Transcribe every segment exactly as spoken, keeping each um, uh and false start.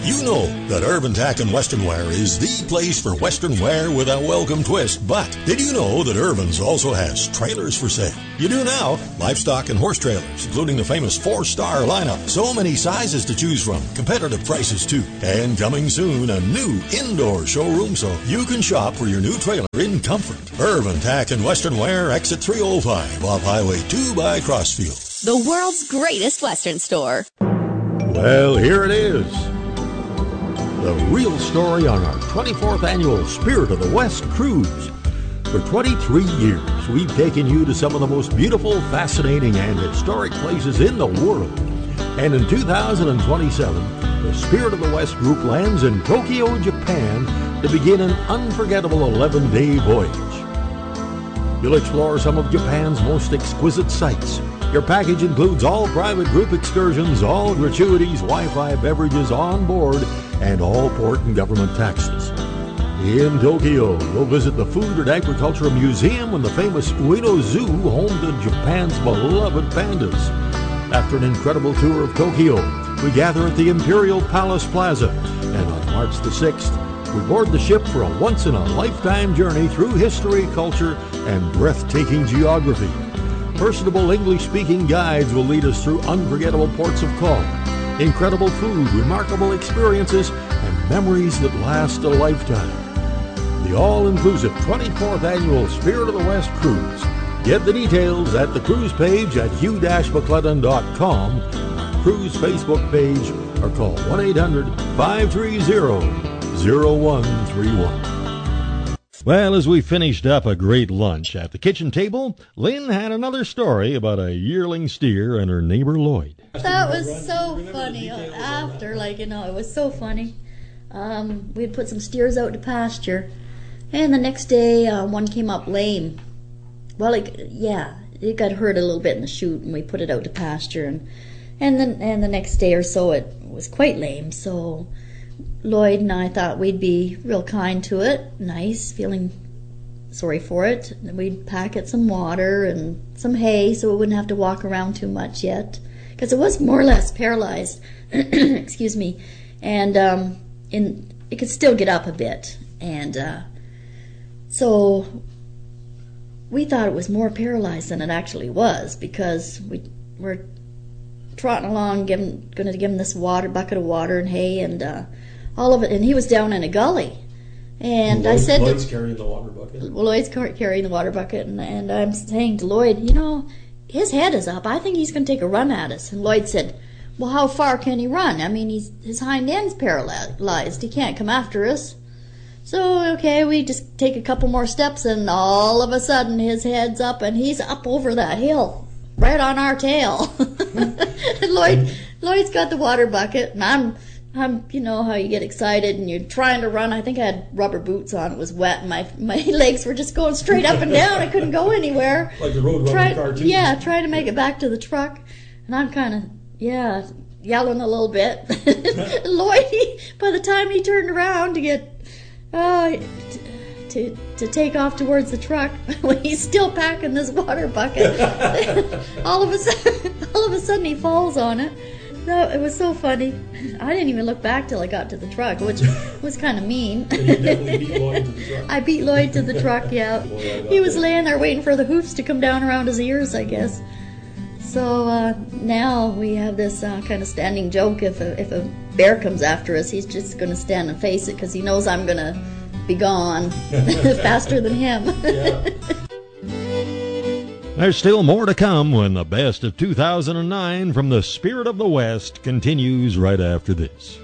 You know that Urban Tack and Western Wear is the place for Western wear with a welcome twist. But did you know that Urban's also has trailers for sale? You do now. Livestock and horse trailers, including the famous four-star lineup. So many sizes to choose from. Competitive prices, too. And coming soon, a new indoor showroom so you can shop for your new trailer in comfort. Urban Tack and Western Wear, exit three oh five off Highway two by Crossfield. The world's greatest Western store. Well, here it is. The real story on our twenty-fourth annual Spirit of the West cruise. For twenty-three years, we've taken you to some of the most beautiful, fascinating, and historic places in the world. And in two thousand twenty-seven, the Spirit of the West group lands in Tokyo, Japan to begin an unforgettable eleven-day voyage. You'll explore some of Japan's most exquisite sights. Your package includes all private group excursions, all gratuities, Wi-Fi, beverages on board, and all port and government taxes. In Tokyo, we'll visit the Food and Agriculture Museum and the famous Ueno Zoo, home to Japan's beloved pandas. After an incredible tour of Tokyo, we gather at the Imperial Palace Plaza, and on March the sixth, we board the ship for a once-in-a-lifetime journey through history, culture, and breathtaking geography. Personable English-speaking guides will lead us through unforgettable ports of call, incredible food, remarkable experiences, and memories that last a lifetime. The all-inclusive twenty-fourth Annual Spirit of the West Cruise. Get the details at the cruise page at hugh dash mcclellan dot com, our cruise Facebook page, or call one eight hundred, five three zero, zero one three one. Well, as we finished up a great lunch at the kitchen table, Lynn had another story about a yearling steer and her neighbor Lloyd. That was so funny. After, like, you know, it was so funny. Um, we'd put some steers out to pasture, and the next day uh, one came up lame. Well, it, yeah, it got hurt a little bit in the chute, and we put it out to pasture, and and then and the next day or so it was quite lame. So Lloyd and I thought we'd be real kind to it, nice, feeling sorry for it. And we'd pack it some water and some hay so it wouldn't have to walk around too much yet, because it was more or less paralyzed. Excuse me, and um, in it could still get up a bit, and uh, so we thought it was more paralyzed than it actually was, because we were trotting along, giving, going to give him this water bucket of water and hay, and uh, all of it, and he was down in a gully. And Lloyd, I said, Lloyd's to, carrying the water bucket. Well, Lloyd's car- carrying the water bucket, and, and I'm saying to Lloyd, you know, his head is up. I think he's going to take a run at us. And Lloyd said, well, how far can he run? I mean, he's his hind end's paralyzed. He can't come after us. So, okay, we just take a couple more steps, and all of a sudden his head's up, and he's up over that hill, right on our tail. And Lloyd, Lloyd's got the water bucket, and I'm, I'm, you know how you get excited, and you're trying to run. I think I had rubber boots on. It was wet, and my my legs were just going straight up and down. I couldn't go anywhere. Like the road running cartoon. Yeah, trying to make it back to the truck, and I'm kind of, yeah, yelling a little bit. Lloyd, he, by the time he turned around to get, uh, to to take off towards the truck, when he's still packing this water bucket, all of a sudden, all of a sudden he falls on it. No, it was so funny. I didn't even look back till I got to the truck, which was kind of mean. And you definitely beat Lloyd to the truck. I beat Lloyd to the truck, yeah. Boy, He was laying there waiting for the hoofs to come down around his ears, I guess. So uh, now we have this uh, kind of standing joke. If a, if a bear comes after us, he's just going to stand and face it, because he knows I'm going to be gone faster than him. Yeah. There's still more to come when the best of two thousand nine from the Spirit of the West continues right after this.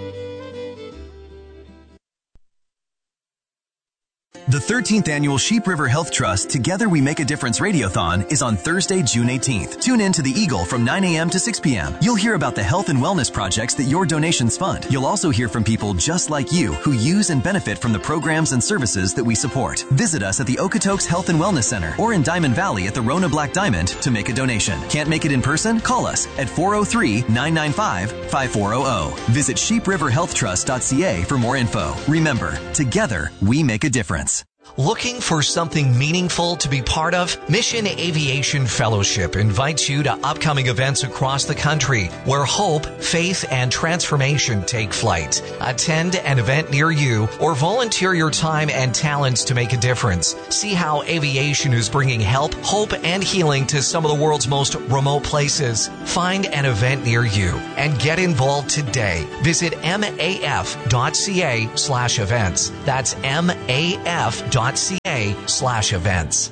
The thirteenth Annual Sheep River Health Trust Together We Make a Difference Radiothon is on Thursday, June eighteenth. Tune in to The Eagle from nine a.m. to six p.m. You'll hear about the health and wellness projects that your donations fund. You'll also hear from people just like you who use and benefit from the programs and services that we support. Visit us at the Okotoks Health and Wellness Center or in Diamond Valley at the Rona Black Diamond to make a donation. Can't make it in person? Call us at four oh three, nine nine five, five four hundred. Visit sheep river health trust dot c a for more info. Remember, together we make a difference. Looking for something meaningful to be part of? Mission Aviation Fellowship invites you to upcoming events across the country where hope, faith, and transformation take flight. Attend an event near you or volunteer your time and talents to make a difference. See how aviation is bringing help, hope, and healing to some of the world's most remote places. Find an event near you and get involved today. Visit maf.ca slash events. That's maf.ca slash events.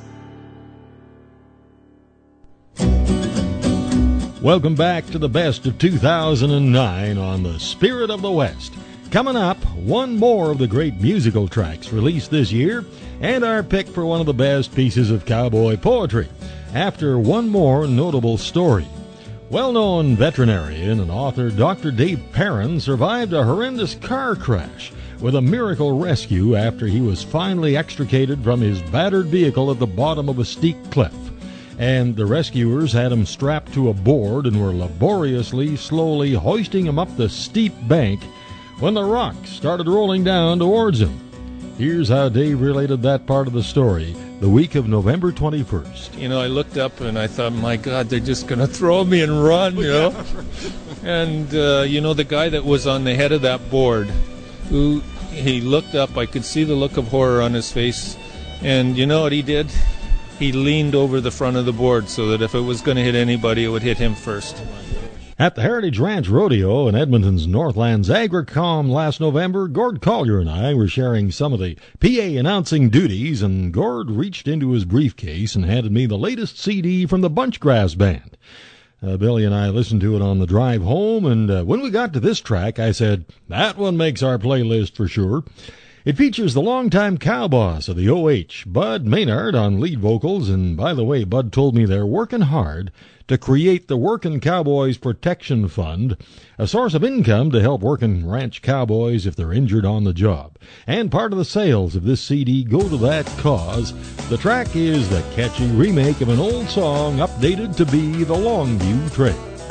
Welcome back to the best of two thousand nine on the Spirit of the West. Coming up, one more of the great musical tracks released this year, and our pick for one of the best pieces of cowboy poetry, after one more notable story. Well-known veterinarian and author Doctor Dave Perrin survived a horrendous car crash with a miracle rescue after he was finally extricated from his battered vehicle at the bottom of a steep cliff. And the rescuers had him strapped to a board and were laboriously, slowly hoisting him up the steep bank when the rocks started rolling down towards him. Here's how Dave related that part of the story the week of November twenty-first. You know, I looked up and I thought, my God, they're just going to throw me and run, you know. And, uh, you know, the guy that was on the head of that board, who he looked up, I could see the look of horror on his face, and you know what he did? He leaned over the front of the board so that if it was going to hit anybody, it would hit him first. At the Heritage Ranch Rodeo in Edmonton's Northlands Agricom last November, Gord Collier and I were sharing some of the P A announcing duties, and Gord reached into his briefcase and handed me the latest C D from the Bunchgrass Band. Uh, Billy and I listened to it on the drive home, and uh, when we got to this track, I said, that one makes our playlist for sure. It features the longtime cow boss of the O H, Bud Maynard, on lead vocals, and by the way, Bud told me they're working hard to create the Workin' Cowboys Protection Fund, a source of income to help working ranch cowboys if they're injured on the job. And part of the sales of this C D go to that cause. The track is the catchy remake of an old song updated to be the Longview Trail.